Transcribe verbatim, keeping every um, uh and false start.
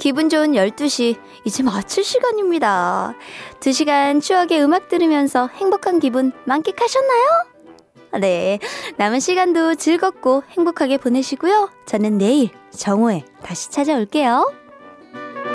기분 좋은 열두 시, 이제 마칠 시간입니다. 두 시간 추억의 음악 들으면서 행복한 기분 만끽하셨나요? 네, 남은 시간도 즐겁고 행복하게 보내시고요. 저는 내일 정오에 다시 찾아올게요.